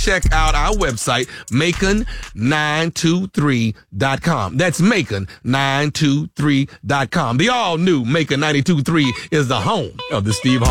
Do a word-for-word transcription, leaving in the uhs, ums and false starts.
check out our website, Macon nine two three dot com. That's Macon nine two three dot com. The all-new Macon ninety-two point three is the home of the Steve Harvey